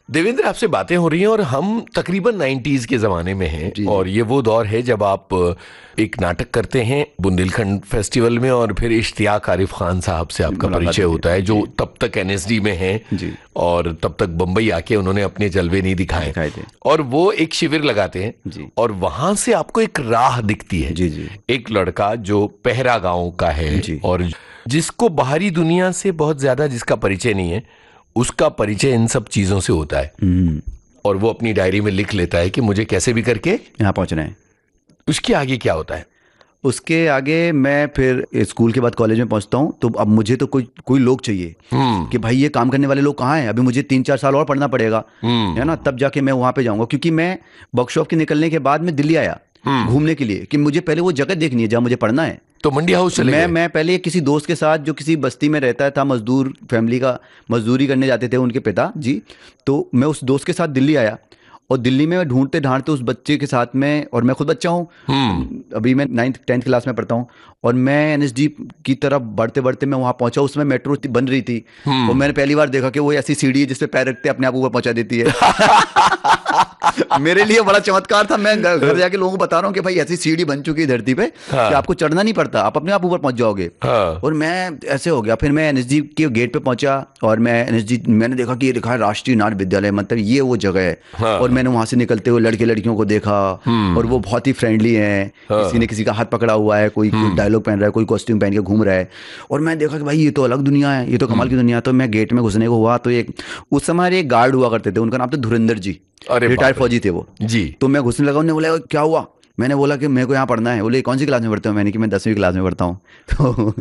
देवेंद्र, आपसे बातें हो रही हैं और हम तकरीबन 90s के ज़माने में हैं। जी, और ये वो दौर है जब आप एक नाटक करते हैं बुंदेलखंड फेस्टिवल में और फिर इश्तियाक आरिफ खान साहब से आपका मुलाकात परिचय होती होता है, है जो जी। तब तक एनएसडी में हैं जी और तब तक बम्बई आके उन्होंने अपने जलवे नहीं दिखाए दिखाए थे। और वो एक शिविर लगाते हैं जी और वहां से आपको एक राह दिखती है। जी जी एक लड़का जो पहरा गांव का है जी और जिसको बाहरी दुनिया से बहुत ज्यादा जिसका परिचय नहीं है, उसका परिचय इन सब चीजों से होता है और वो अपनी डायरी में लिख लेता है कि मुझे कैसे भी करके यहाँ पहुँचना है। उसके आगे क्या होता है। उसके आगे मैं फिर स्कूल के बाद कॉलेज में पहुंचता हूँ, तो अब मुझे तो कोई कोई लोग चाहिए कि भाई ये काम करने वाले लोग कहाँ हैं। अभी मुझे 3-4 साल और पढ़ना पड़ेगा, है ना, तब जाके मैं वहाँ पे जाऊँगा। क्योंकि मैं वर्कशॉप के निकलने के बाद मैं दिल्ली आया घूमने के लिए कि मुझे पहले वो जगह देखनी है जहाँ मुझे पढ़ना है। तो मंडी हाउस चले गए। मैं पहले किसी दोस्त के साथ, जो किसी बस्ती में रहता था, मजदूर फैमिली का, मजदूरी करने जाते थे उनके पिता जी, तो मैं उस दोस्त के साथ दिल्ली आया और दिल्ली में ढूंढते ढांढते उस बच्चे के साथ में, और मैं खुद बच्चा हूँ, अभी मैं 9th-10th क्लास में पढ़ता हूँ, और मैं एनएसडी की तरफ बढ़ते बढ़ते मैं वहाँ पहुँचा। उसमें मेट्रो बन रही थी और मैंने पहली बार देखा कि वो ऐसी सीढ़ी है जिसपे पैर रखते अपने आप ऊपर पहुँचा देती है। मेरे लिए बड़ा चमत्कार था। मैं घर जाके लोगों को बता रहा हूँ कि भाई ऐसी सीढ़ी बन चुकी है धरती पे कि आपको चढ़ना नहीं पड़ता, आप अपने आप ऊपर पहुंच जाओगे। और मैं ऐसे हो गया। फिर मैं एनएसडी के गेट पे पहुंचा और मैंने देखा कि ये लिखा है राष्ट्रीय नाट्य विद्यालय, मतलब ये वो जगह है। और मैंने वहां से निकलते हुए लड़के लड़कियों को देखा और वो बहुत ही फ्रेंडली हैं। किसी ने किसी का हाथ पकड़ा हुआ है, कोई डायलॉग पहन रहा है, कोई कॉस्ट्यूम पहन के घूम रहा है। और मैं देखा कि भाई ये तो अलग दुनिया है, ये तो कमाल की दुनिया है। तो मैं गेट में घुसने को हुआ तो एक उस समय एक गार्ड हुआ करते थे, उनका नाम था धुरंधर जी, रिटायर्ड फौजी थे वो जी। तो मैं घुसने लगा, उन्होंने बोला क्या हुआ। मैंने बोला कि मेरे को यहाँ पढ़ना है। बोले कौन सी क्लास में पढ़ते हो। मैंने कि मैं 10वीं क्लास में पढ़ता हूँ। तो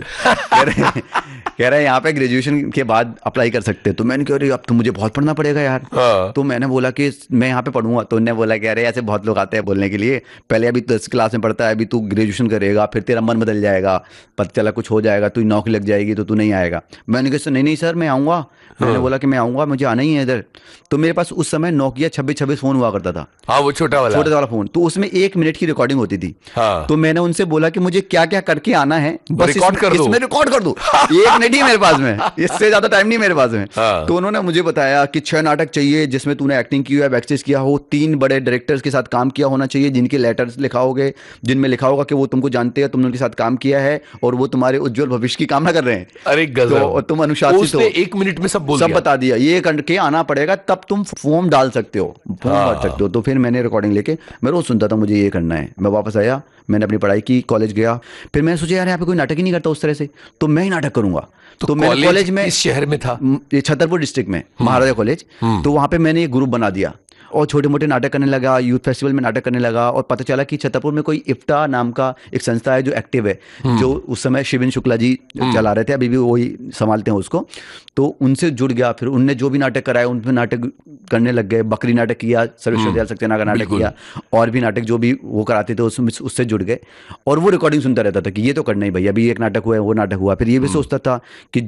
कह रहे यहाँ पे ग्रेजुएशन के बाद अप्लाई कर सकते हैं। तो मैंने कहा अरे अब तो मुझे बहुत पढ़ना पड़ेगा यार। तो मैंने बोला कि मैं यहाँ पे पढ़ूंगा। तो उन्होंने बोला कि अरे ऐसे बहुत लोग आते हैं बोलने के लिए, पहले अभी 10 क्लास में पढ़ता है, अभी तू ग्रेजुएशन करेगा, फिर तेरा मन बदल जाएगा, पता चला कुछ हो जाएगा, तू नौकरी लग जाएगी तो तू नहीं आएगा। मैंने कहा नहीं नहीं सर मैं आऊँगा। मैंने बोला कि मैं आऊँगा, मुझे आना ही है इधर। तो मेरे पास उस समय नोकिया 2626 फ़ोन हुआ करता था। हाँ, वो छोटा वाला फ़ोन। तो उसमें 1 मिनट की रिकॉर्डिंग होती थी। हाँ। तो मैंने उनसे बोला कि मुझे क्या क्या करके आना है, बस रिकॉर्ड कर दो। इसमें रिकॉर्ड कर दो। 1 मिनट ही मेरे पास में, इससे ज्यादा टाइम नहीं मेरे पास में। हाँ। तो उन्होंने मुझे बताया कि 6 नाटक चाहिए जिसमें तूने एक्टिंग की है, बैकस्टेज किया हो, 3 बड़े डायरेक्टर्स के साथ काम किया होना चाहिए, जिनके लेटर्स लिखा होगे, जिनमें लिखा होगा कि वो तुमको जानते हैं, तुमने उनके साथ काम किया है और वो तुम्हारे उज्जवल भविष्य की कामना कर रहे हैं। अरे गजब। तो तुम अनुशासित हो। 1 मिनट में सब बता दिया, ये करके आना पड़ेगा, तब तुम फॉर्म डाल सकते हो, फॉर्म भर सकते हो। तो फिर मैंने रिकॉर्डिंग लेके मैं रोज सुनता था मुझे ये करना है। मैं वापस आया, मैंने अपनी पढ़ाई की, कॉलेज गया। फिर मैंने सोचा यार यहाँ पे कोई नाटक ही नहीं करता उस तरह से, तो मैं ही नाटक करूंगा। तो मैंने कॉलेज में इस शहर में था, ये छतरपुर डिस्ट्रिक्ट में महाराजा कॉलेज। तो वहां पे मैंने एक ग्रुप बना दिया और छोटे मोटे नाटक करने लगा, यूथ फेस्टिवल में नाटक करने लगा। और पता चला कि छतरपुर में कोई इफ्ता नाम का एक संस्था है जो एक्टिव है, जो उस समय शिविन शुक्ला जी चला रहे थे, अभी भी वही संभालते हैं उसको। तो उनसे जुड़ गया। फिर उनने जो भी नाटक कराए उनमें नाटक करने लग गए। बकरी नाटक किया, सर्वेश्वर दयाल सक्सेना का नाटक किया, और भी नाटक जो भी वो कराते थे उससे जुड़ गए। और वो रिकॉर्डिंग सुनता रहता था कि ये तो करना ही भाई, अभी एक नाटक हुआ है, वो नाटक हुआ। फिर ये भी सोचता था कि